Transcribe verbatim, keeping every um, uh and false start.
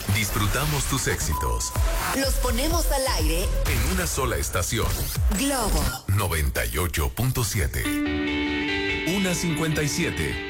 Disfrutamos tus éxitos. Los ponemos al aire en una sola estación. Globo noventa y ocho punto siete. una cincuenta y siete.